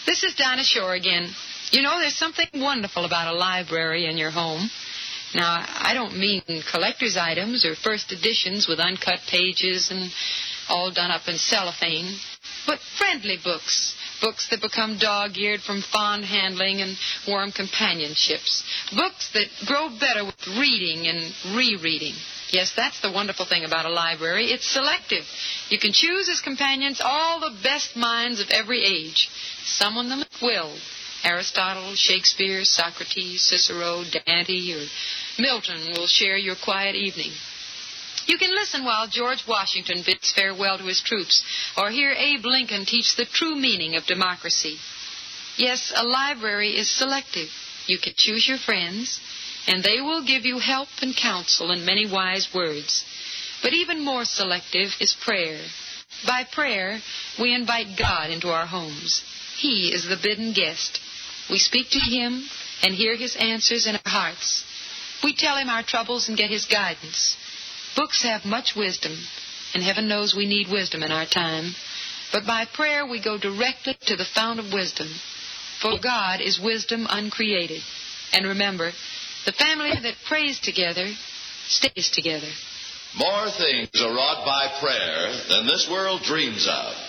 This is Dinah Shore again. You know, there's something wonderful about a library in your home. Now, I don't mean collector's items or first editions with uncut pages and all done up in cellophane, but friendly books. Books that become dog-eared from fond handling and warm companionships. Books that grow better with reading and rereading. Yes, that's the wonderful thing about a library. It's selective. You can choose as companions all the best minds of every age. Summon them at will. Aristotle, Shakespeare, Socrates, Cicero, Dante, or Milton will share your quiet evening. You can listen while George Washington bids farewell to his troops, or hear Abe Lincoln teach the true meaning of democracy. Yes, a library is selective. You can choose your friends, and they will give you help and counsel and many wise words. But even more selective is prayer. By prayer, we invite God into our homes. He is the bidden guest. We speak to Him and hear His answers in our hearts. We tell Him our troubles and get His guidance. Books have much wisdom, and heaven knows we need wisdom in our time. But by prayer, we go directly to the fount of wisdom. For God is wisdom uncreated. And remember, the family that prays together stays together. More things are wrought by prayer than this world dreams of.